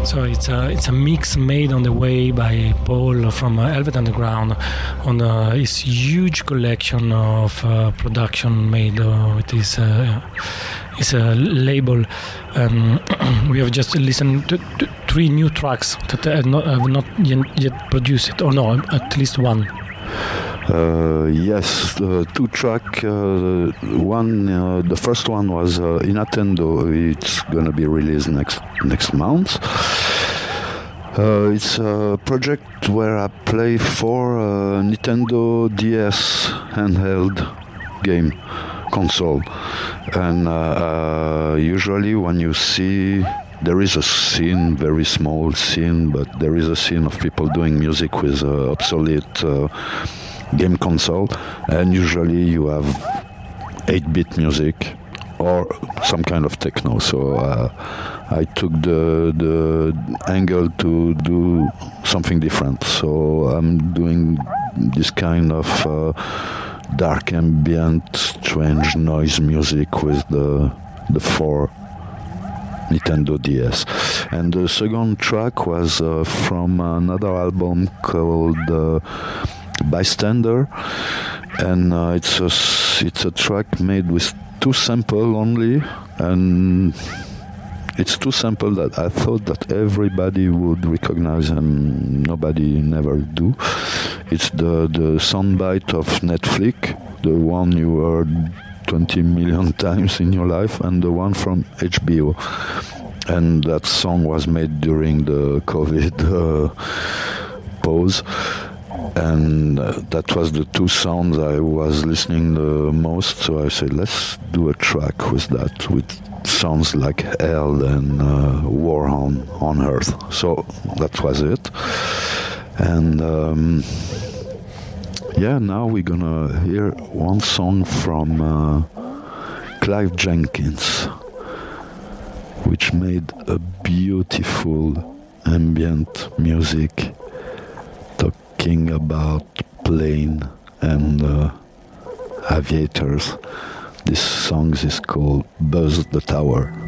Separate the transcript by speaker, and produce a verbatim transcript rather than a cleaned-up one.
Speaker 1: So it's a it's a mix made on the way by Paul from uh, Velvet Underground on uh, his huge collection of uh, production made uh, with his uh, his uh, label. Um, we have just listened to, to three new tracks that have not, have not yet, yet produced, or no, at least one.
Speaker 2: Uh, yes, uh, two track. Uh, one, uh, the first one was uh, Inattendo. It's gonna be released next next month. Uh, it's a project where I play for uh, Nintendo D S handheld game console, and uh, uh, usually when you see. There is a scene, very small scene, but there is a scene of people doing music with uh, obsolete uh, game console, and usually you have eight-bit music or some kind of techno. So uh, I took the the angle to do something different. So I'm doing this kind of uh, dark ambient, strange noise music with the the four Nintendo D S. And the second track was uh, from another album called uh, Bystander, and uh, it's a it's a track made with two samples only, and it's two samples that I thought that everybody would recognize and nobody never do. It's the the soundbite of Netflix, the one you heard twenty million times in your life, and the one from H B O. And that song was made during the COVID uh, pause. And uh, that was the two sounds I was listening the most. So I said, let's do a track with that, with sounds like hell and uh, war on, on Earth. So that was it. And um, yeah, now we're gonna hear one song from uh, Clive Jenkins, which made a beautiful ambient music talking about plane and uh, aviators. This song is called Buzz the Tower.